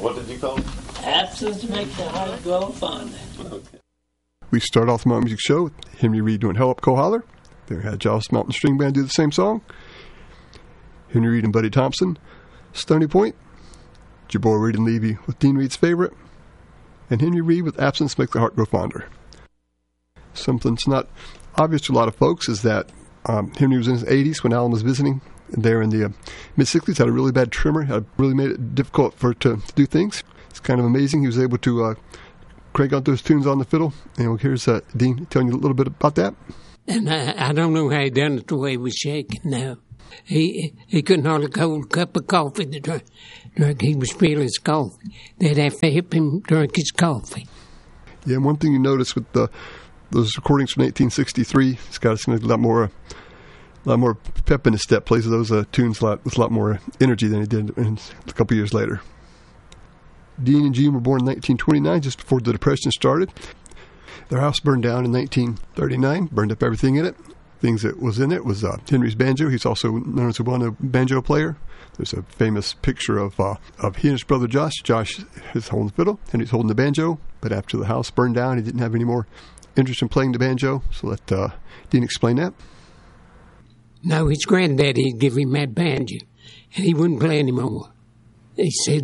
What did you call it? Absence makes the heart grow fonder. Okay. We start off the Mountain Music Show with Henry Reed doing Hell Up, Koholler. They had Joss Mountain String Band do the same song. Henry Reed and Buddy Thompson, Stony Point. Jabor Reed and Levy with Dean Reed's Favorite. And Henry Reed with Absence Makes the Heart Grow Fonder. Something that's not obvious to a lot of folks is that Henry was in his 80s when Alan was visiting there in the mid-60s, had a really bad tremor, had really made it difficult for it to do things. It's kind of amazing. He was able to crank out those tunes on the fiddle. And here's Dean telling you a little bit about that. And I don't know how he done it the way he was shaking now. He couldn't hardly hold a cup of coffee to drink. He was feeling his coffee. They'd have to help him drink his coffee. Yeah, and one thing you notice with those recordings from 1863, it's got a lot more pep in his step. Plays those tunes with a lot more energy than he did a couple years later. Dean and Jean were born in 1929, just before the Depression started. Their house burned down in 1939, burned up everything in it. Things that was in it was Henry's banjo. He's also known as a well-known banjo player. There's a famous picture of he and his brother Josh. Josh is holding the fiddle, Henry's holding the banjo. But after the house burned down, he didn't have any more interest in playing the banjo. So let Dean explain that. No, his granddaddy gave him that banjo, and he wouldn't play anymore. He said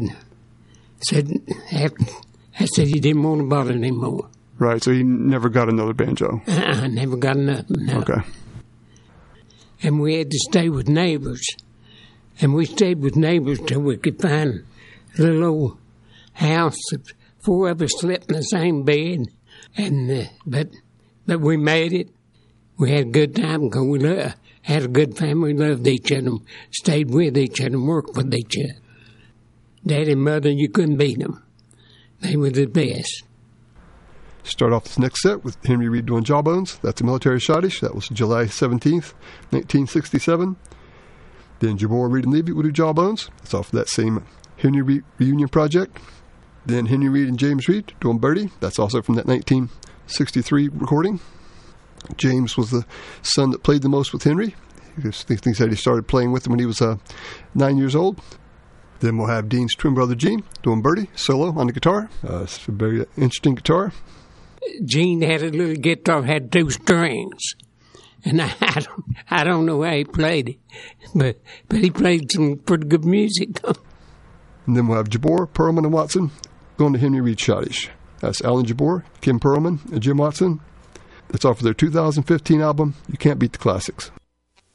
he didn't want to bother anymore. Right, so he never got another banjo. I never got nothing. No. Okay. And we had to stay with neighbors. And we stayed with neighbors till we could find a little old house that 4 of us slept in the same bed. And but we made it. We had a good time because we had a good family, loved each other, stayed with each other, and worked with each other. Daddy and Mother, you couldn't beat them. They were the best. Start off this next set with Henry Reed doing Jawbones. That's a military schottische. That was July 17th, 1967. Then Jabor Reed and Levy would do Jawbones. That's off of that same Henry Reed reunion project. Then Henry Reed and James Reed doing Birdie. That's also from that 1963 recording. James was the son that played the most with Henry. He said he started playing with him when he was 9 years old. Then we'll have Dean's twin brother Gene doing Birdie solo on the guitar. It's a very interesting guitar. Gene had a little guitar, had 2 strings, and I don't know how he played it, but he played some pretty good music. And then we'll have Jabor, Perlman, and Watson going to Henry Reed schottische. That's Alan Jabor, Kim Perlman, and Jim Watson. That's off of their 2015 album, You Can't Beat the Classics.